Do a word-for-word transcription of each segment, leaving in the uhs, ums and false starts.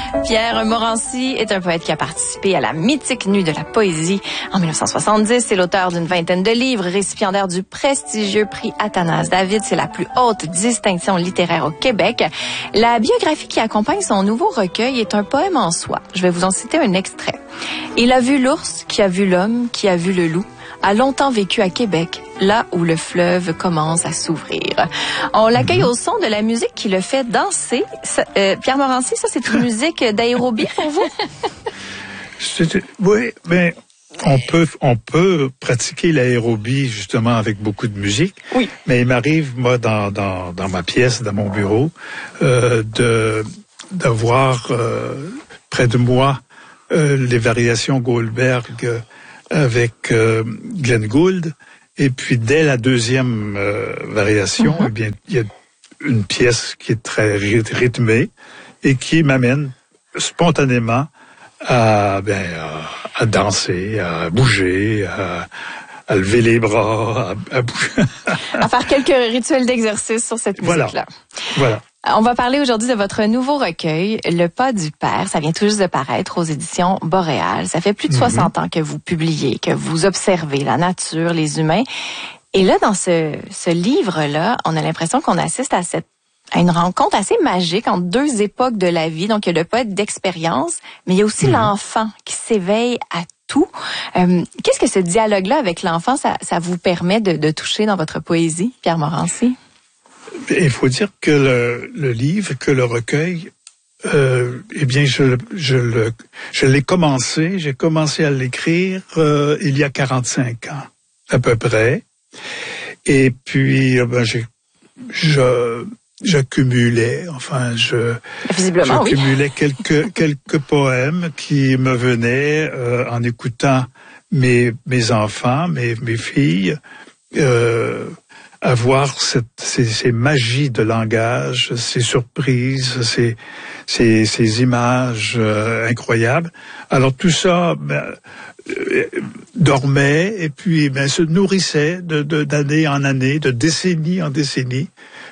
Pierre Morancy est un poète qui a participé à la mythique Nuit de la poésie en dix-neuf cent soixante-dix. C'est l'auteur d'une vingtaine de livres, récipiendaire du prestigieux prix Athanase David. C'est la plus haute distinction littéraire au Québec. La biographie qui accompagne son nouveau recueil est un poème en soi. Je vais vous en citer un extrait. Il a vu l'ours, qui a vu l'homme, qui a vu le loup, a longtemps vécu à Québec, là où le fleuve commence à s'ouvrir. On l'accueille au son de la musique qui le fait danser. Ça, euh, Pierre Morancy, ça c'est une musique d'aérobie pour vous? C'est, oui, mais on peut on peut pratiquer l'aérobie justement avec beaucoup de musique. Oui. Mais il m'arrive moi dans dans dans ma pièce, dans mon bureau, euh, de d'avoir euh, près de moi euh, les variations Goldberg avec euh, Glenn Gould, et puis dès la deuxième euh, variation, mm-hmm. eh bien, il y a une pièce qui est très rythmée et qui m'amène spontanément à, ben, à, à danser, à bouger, à, à lever les bras, à, à bouger. À faire quelques rituels d'exercice sur cette musique-là. Voilà. Voilà. On va parler aujourd'hui de votre nouveau recueil, Le Pas du Père. Ça vient tout juste de paraître aux éditions Boréal. Ça fait plus de soixante mm-hmm. ans que vous publiez, que vous observez la nature, les humains. Et là, dans ce, ce livre-là, on a l'impression qu'on assiste à, cette, à une rencontre assez magique entre deux époques de la vie. Donc, il y a le poète d'expérience, mais il y a aussi mm-hmm. l'enfant qui s'éveille à tout. Euh, qu'est-ce que ce dialogue-là avec l'enfant, ça, ça vous permet de, de toucher dans votre poésie, Pierre Morancy? Il faut dire que le, le livre, que le recueil, euh, eh bien, je, je, le, je l'ai commencé, j'ai commencé à l'écrire euh, il y a quarante-cinq ans, à peu près. Et puis, ben, j'ai, je, j'accumulais, enfin, je, Visiblement, j'accumulais oui. quelques, quelques poèmes qui me venaient euh, en écoutant mes, mes enfants, mes, mes filles, euh, avoir cette, ces, ces magies de langage, ces surprises, ces, ces, ces images euh, incroyables. Alors tout ça ben, euh, dormait et puis ben, se nourrissait de, de, d'année en année, de décennie en décennie,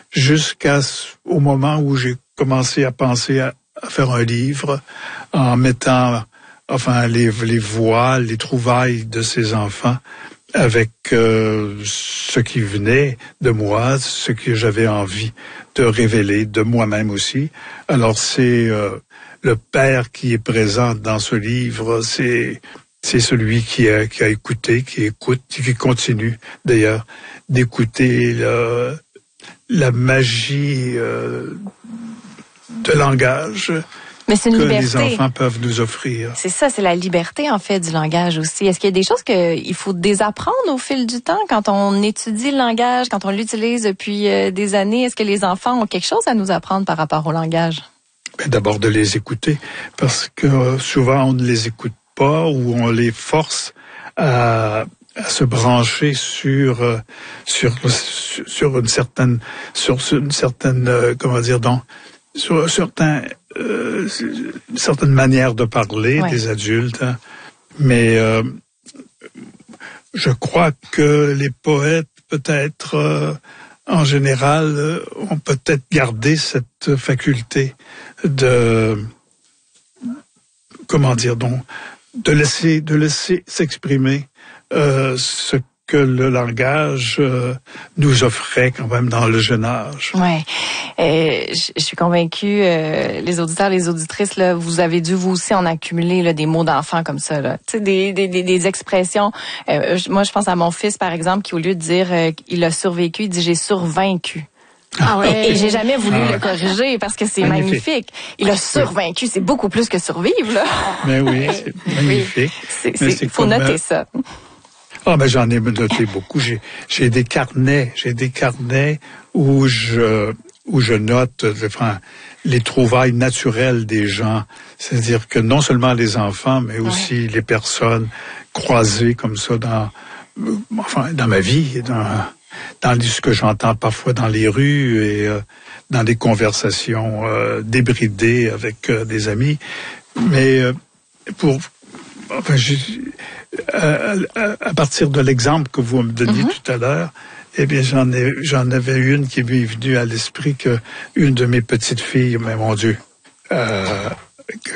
jusqu'au moment où j'ai commencé à penser à, à faire un livre en mettant enfin les, les voix, les trouvailles de ces enfants avec euh, ce qui venait de moi, ce que j'avais envie de révéler de moi-même aussi. Alors c'est euh, le père qui est présent dans ce livre, c'est c'est celui qui a, qui a écouté, qui écoute, qui continue d'ailleurs d'écouter la, la magie euh, de langage. Mais c'est une que liberté. Les enfants peuvent nous offrir. C'est ça, c'est la liberté en fait du langage aussi. Est-ce qu'il y a des choses qu'il faut désapprendre au fil du temps quand on étudie le langage, quand on l'utilise depuis euh, des années? Est-ce que les enfants ont quelque chose à nous apprendre par rapport au langage? Ben, d'abord de les écouter, parce que euh, souvent on ne les écoute pas ou on les force à, à se brancher sur euh, sur sur une certaine sur une certaine euh, comment dire donc sur un certain Euh, une certaine manière de parler ouais. des adultes, hein. Mais euh, je crois que les poètes, peut-être, euh, en général, euh, ont peut-être gardé cette faculté de, comment dire donc, de laisser, de laisser s'exprimer euh, ce que le langage euh, nous offrait quand même dans le jeune âge. Ouais, euh, je, je suis convaincue, euh, les auditeurs, les auditrices, là, vous avez dû vous aussi en accumuler là, des mots d'enfant comme ça, là, tu sais, des, des, des, des expressions. Euh, moi, je pense à mon fils, par exemple, qui au lieu de dire euh, il a survécu, il dit j'ai survaincu. Ah ouais. Et, et j'ai jamais voulu ah. le corriger parce que c'est magnifique. magnifique. Il a survaincu, c'est beaucoup plus que survivre, là. Mais oui, c'est magnifique. Oui. C'est, c'est, c'est faut noter ça. Ah ben j'en ai noté beaucoup. J'ai j'ai des carnets, j'ai des carnets où je où je note enfin, les trouvailles naturelles des gens. C'est-à-dire que non seulement les enfants, mais aussi ouais. les personnes croisées comme ça dans enfin dans ma vie, dans dans ce que j'entends parfois dans les rues et euh, dans des conversations euh, débridées avec euh, des amis. Mais euh, pour enfin je, À, à, à partir de l'exemple que vous me donniez mm-hmm. tout à l'heure, eh bien, j'en ai, j'en avais une qui m'est venue à l'esprit que une de mes petites filles, mais mon Dieu, euh, que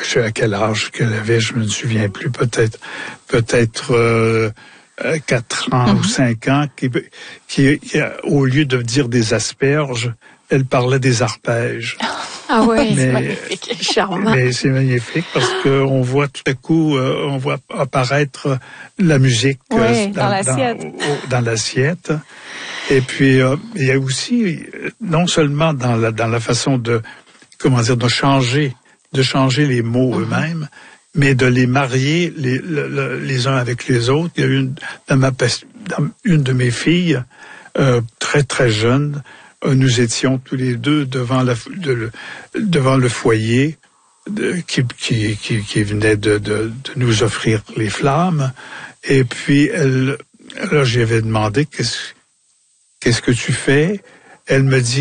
je sais à quel âge qu'elle avait, je me souviens plus, peut-être, peut-être euh, quatre ans mm-hmm. ou cinq ans, qui, qui, qui, au lieu de dire des asperges, elle parlait des arpèges. Ah oui, mais, c'est magnifique, charmant. Mais c'est magnifique parce que on voit tout à coup, euh, on voit apparaître la musique oui, euh, dans, dans l'assiette. Dans, dans l'assiette. Et puis euh, il y a aussi, non seulement dans la dans la façon de, comment dire, de changer, de changer les mots mm-hmm. eux-mêmes, mais de les marier les le, le, les uns avec les autres. Il y a une dans ma dans une de mes filles euh, très très jeune. Nous étions tous les deux devant la de, devant le foyer de, qui, qui qui qui venait de, de de nous offrir les flammes. Et puis elle, alors j'avais demandé qu'est-ce qu'est-ce que tu fais. Elle me dit